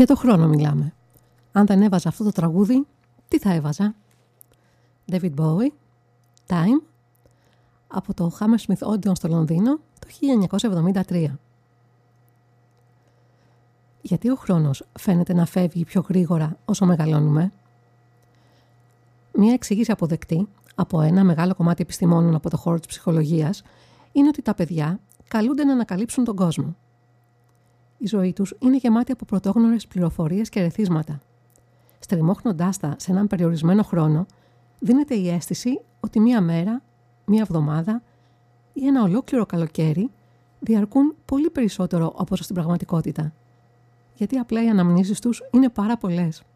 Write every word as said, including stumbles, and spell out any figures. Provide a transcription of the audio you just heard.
Για το χρόνο μιλάμε. Αν δεν έβαζα αυτό το τραγούδι, τι θα έβαζα? David Bowie, Time, από το Hammersmith Odeon στο Λονδίνο το χίλια εννιακόσια εβδομήντα τρία. Γιατί ο χρόνος φαίνεται να φεύγει πιο γρήγορα όσο μεγαλώνουμε? Μία εξήγηση αποδεκτή από ένα μεγάλο κομμάτι επιστημόνων από το χώρο της ψυχολογίας είναι ότι τα παιδιά καλούνται να ανακαλύψουν τον κόσμο. Η ζωή τους είναι γεμάτη από πρωτόγνωρες πληροφορίες και ερεθίσματα. Στριμώχνοντάς τα σε έναν περιορισμένο χρόνο, δίνεται η αίσθηση ότι μία μέρα, μία εβδομάδα ή ένα ολόκληρο καλοκαίρι διαρκούν πολύ περισσότερο από όσο στην πραγματικότητα. Γιατί απλά οι αναμνήσεις τους είναι πάρα πολλές.